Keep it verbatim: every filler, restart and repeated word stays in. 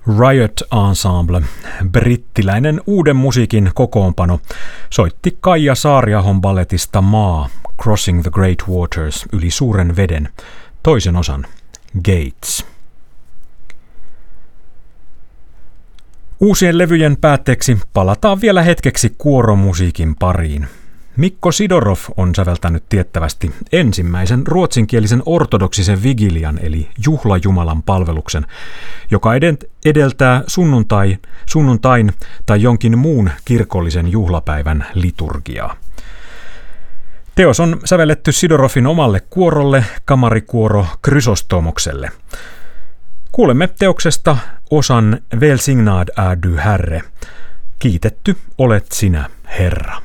Riot Ensemble, brittiläinen uuden musiikin kokoonpano, soitti Kaija Saariahon balletista Maa, Crossing the Great Waters, yli suuren veden, toisen osan, Gates. Uusien levyjen päätteeksi palataan vielä hetkeksi kuoromusiikin pariin. Mikko Sidorov on säveltänyt tiettävästi ensimmäisen ruotsinkielisen ortodoksisen vigilian eli juhlajumalan palveluksen, joka edeltää sunnuntai, sunnuntain tai jonkin muun kirkollisen juhlapäivän liturgiaa. Teos on sävelletty Sidorovin omalle kuorolle, kamarikuoro Krysostomokselle. Kuulemme teoksesta osan Välsignad är du Herre. Kiitetty olet sinä, Herra.